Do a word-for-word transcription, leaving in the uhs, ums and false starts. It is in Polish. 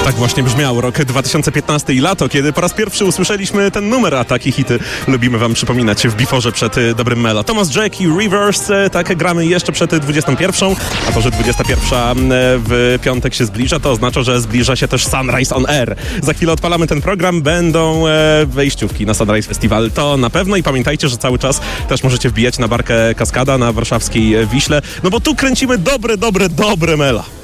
Tak właśnie brzmiał rok dwa tysiące piętnasty i lato, kiedy po raz pierwszy usłyszeliśmy ten numer, a takie hity lubimy wam przypominać w biforze przed dobrym Melo. Thomas Jack i Reverse, tak gramy jeszcze przed dwudziestą pierwszą, a to, że dwudziesta pierwsza w piątek się zbliża, to oznacza, że zbliża się też Sunrise on Air. Za chwilę odpalamy ten program, będą wejściówki na Sunrise Festival, to na pewno i pamiętajcie, że cały czas też możecie wbijać na barkę Kaskada na warszawskiej Wiśle, no bo tu kręcimy dobre, dobre, dobre Mela.